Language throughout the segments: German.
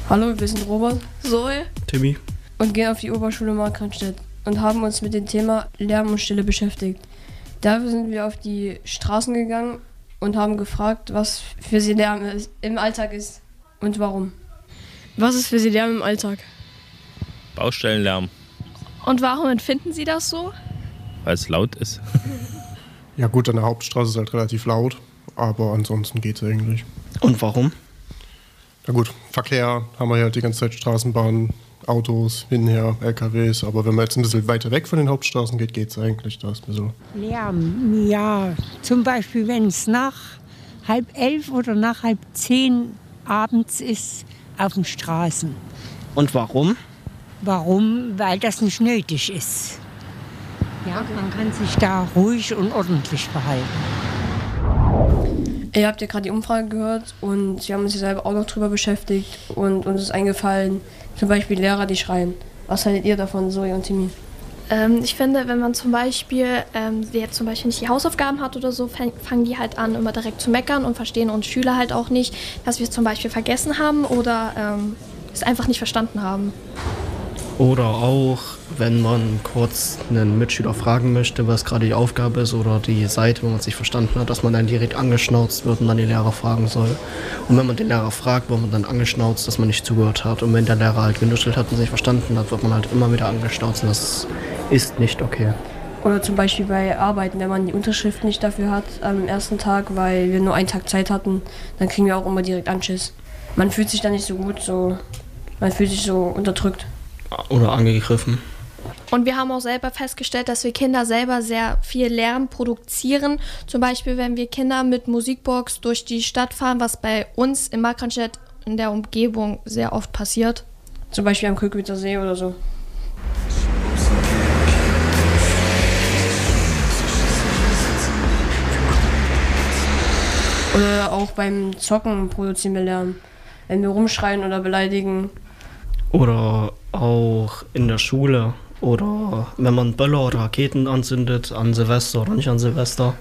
Hallo, wir sind Robert, Zoe Timmy. und gehen auf die Oberschule Markranstädt und haben uns mit dem Thema Lärm und Stille beschäftigt. Dafür sind wir auf die Straßen gegangen und haben gefragt, was für sie Lärm im Alltag ist und warum. Was ist für sie Lärm im Alltag? Baustellenlärm, Und warum empfinden Sie das so? weil es laut ist. Ja gut, an der Hauptstraße ist halt relativ laut, aber ansonsten geht's eigentlich. Und warum? Na gut, Verkehr haben wir ja halt die ganze Zeit, Straßenbahnen, Autos, hinher, LKWs, aber wenn man jetzt ein bisschen weiter weg von den Hauptstraßen geht, geht's eigentlich, da ist ein bisschen... Lärm, ja, zum Beispiel wenn es nach 10:30 oder nach 9:30 abends ist auf den Straßen. Und warum? Warum? Weil das nicht nötig ist. Ja, man kann sich da ruhig und ordentlich verhalten. Ihr habt ja gerade die Umfrage gehört und wir haben uns ja selber auch noch drüber beschäftigt und uns ist eingefallen, zum Beispiel Lehrer, die schreien. Was haltet ihr davon, Zoe und Timmy? Ich finde, wenn man zum Beispiel, jetzt zum Beispiel nicht die Hausaufgaben hat oder so, fangen die halt an, immer direkt zu meckern und verstehen uns Schüler halt auch nicht, dass wir es zum Beispiel vergessen haben oder es einfach nicht verstanden haben. Oder auch, wenn man kurz einen Mitschüler fragen möchte, was gerade die Aufgabe ist oder die Seite, wo man sich verstanden hat, dass man dann direkt angeschnauzt wird und dann den Lehrer fragen soll. Und wenn man den Lehrer fragt, wird man dann angeschnauzt, dass man nicht zugehört hat. Und wenn der Lehrer halt genuschelt hat und sich verstanden hat, wird man halt immer wieder angeschnauzt und das ist nicht okay. Oder zum Beispiel bei Arbeiten, wenn man die Unterschrift nicht dafür hat am ersten Tag, weil wir nur einen Tag Zeit hatten, dann kriegen wir auch immer direkt Anschiss. Man fühlt sich dann nicht so gut, man fühlt sich so unterdrückt. Oder angegriffen. Und wir haben auch selber festgestellt, dass wir Kinder selber sehr viel Lärm produzieren. Zum Beispiel, wenn wir Kinder mit Musikbox durch die Stadt fahren, was bei uns in Markranstädt in der Umgebung sehr oft passiert. Zum Beispiel am Kökwitzer See oder so. Oder auch beim Zocken produzieren wir Lärm. Wenn wir rumschreien oder beleidigen. Oder auch in der Schule. Oder wenn man Böller oder Raketen anzündet an Silvester oder nicht an Silvester.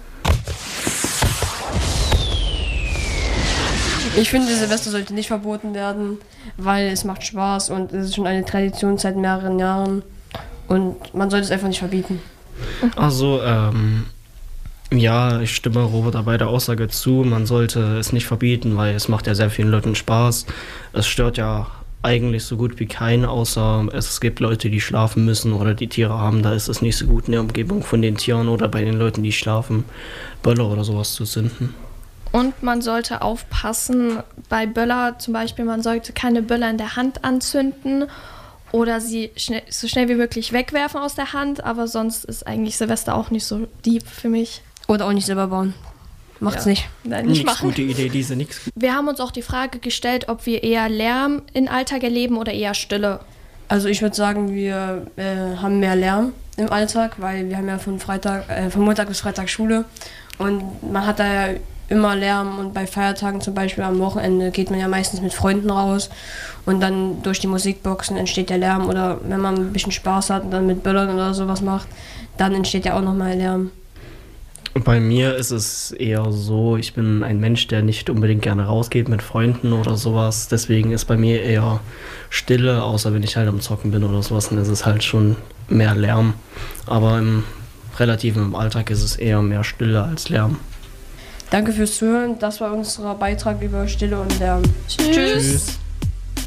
Ich finde, Silvester sollte nicht verboten werden, weil es macht Spaß und es ist schon eine Tradition seit mehreren Jahren. Und man sollte es einfach nicht verbieten. Also, ja, ich stimme Robert bei der Aussage zu. Man sollte es nicht verbieten, weil es macht ja sehr vielen Leuten Spaß. Es stört ja eigentlich so gut wie keinen, außer es gibt Leute, die schlafen müssen oder die Tiere haben. Da ist es nicht so gut in der Umgebung von den Tieren oder bei den Leuten, die schlafen, Böller oder sowas zu zünden. Und man sollte aufpassen, bei Böller zum Beispiel, man sollte keine Böller in der Hand anzünden oder sie so schnell wie möglich wegwerfen aus der Hand, aber sonst ist eigentlich Silvester auch nicht so deep für mich. Oder auch nicht selber bauen. Macht's nicht. Nein, nicht machen. Gute Idee, diese nix. Wir haben uns auch die Frage gestellt, ob wir eher Lärm im Alltag erleben oder eher Stille. Also ich würde sagen, wir haben mehr Lärm im Alltag, weil wir haben ja von Montag bis Freitag Schule und man hat da ja immer Lärm und bei Feiertagen zum Beispiel am Wochenende geht man ja meistens mit Freunden raus und dann durch die Musikboxen entsteht der Lärm oder wenn man ein bisschen Spaß hat und dann mit Böllern oder sowas macht, dann entsteht ja auch nochmal Lärm. Bei mir ist es eher so, ich bin ein Mensch, der nicht unbedingt gerne rausgeht mit Freunden oder sowas. Deswegen ist bei mir eher Stille, außer wenn ich halt am Zocken bin oder sowas, dann ist es halt schon mehr Lärm. Aber im Alltag ist es eher mehr Stille als Lärm. Danke fürs Zuhören. Das war unser Beitrag über Stille und Lärm. Tschüss.